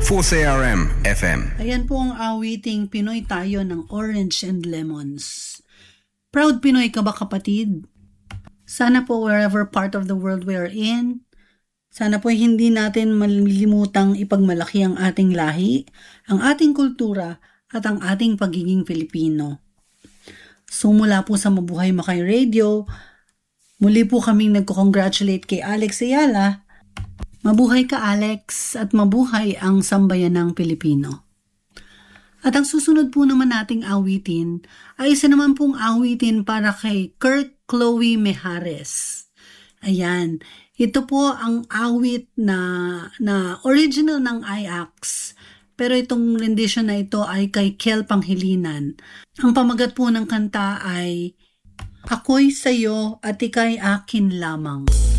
4CRM FM. Ayan po ang awiting Pinoy Tayo ng Orange and Lemons. Proud Pinoy ka ba, kapatid? Sana po wherever part of the world we are in, sana po hindi natin malilimutang ipagmalaki ang ating lahi, ang ating kultura, at ang ating pagiging Pilipino. So mula po sa Mabuhay Makay Radio, muli po kaming nagko-congratulate kay Alex Ayala. Mabuhay ka, Alex, at mabuhay ang sambayanang Pilipino. At ang susunod po naman nating awitin ay isa naman pong awitin para kay Kurt Chloe Mejares. Ayan, ito po ang awit na original ng IAX, pero itong rendition na ito ay kay Kel Panghilinan. Ang pamagat po ng kanta ay Ako'y Sa'yo at Ika'y Akin Lamang.